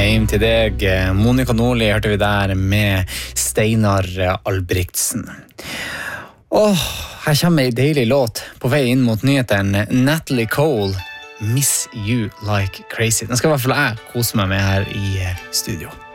hjem til deg. Monica Nordli hørte vi der med Steinar Albrigtsen. Her kommer en deilig låt på vei inn mot nyheten. Natalie Cole, Miss You Like Crazy. Den skal i hvert fall jeg kose meg med her i studio.